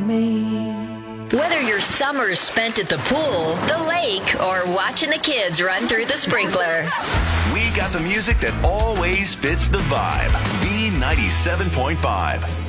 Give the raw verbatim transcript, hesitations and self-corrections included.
me. Whether your summer's spent at the pool, the lake, or watching the kids run through the sprinkler, we got the music that always fits the vibe. B ninety-seven point five.